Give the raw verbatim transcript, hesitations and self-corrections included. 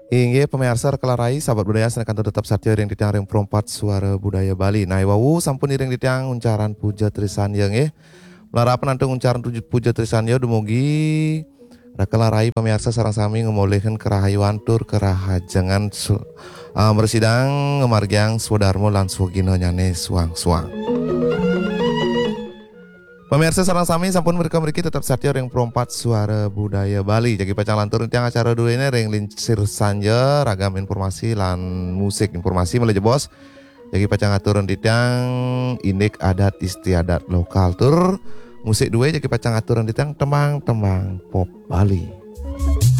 Inggih pemirsa kelarai sahabat budaya senakan tetap satya ring ditiang ring perompat suara budaya Bali. Nah wawu sampun iring ditiang uncaran puja trisan yang eh melarapan nantung uncaran tujuh puja trisan ya dumugi rakelarai pemirsa sarang sami ngemolehkan kerahayu tur kerahajangan su, uh, bersidang ngemargiang swadarmo lan swagino nyane suang-suang. Pemirsa sarang sami sampun mereka mereka tetap satya ring perompat suara budaya Bali. Jadi pacang lantur tiang acara dua ini ring lincir sanja ragam informasi lan musik informasi mulai bos. Jadi pacang aturan tiang indik adat istiadat lokal tur musik dua jadi pacang aturan tiang tembang tembang pop Bali.